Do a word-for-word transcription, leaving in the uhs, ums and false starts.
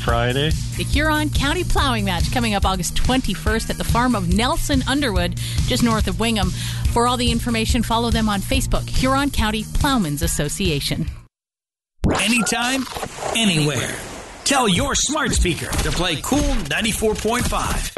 Friday. The Huron County Plowing Match coming up August twenty-first at the farm of Nelson Underwood, just north of Wingham. For all the information, follow them on Facebook, Huron County Plowmen's Association. Anytime, anywhere. Tell your smart speaker to play Cool ninety-four point five.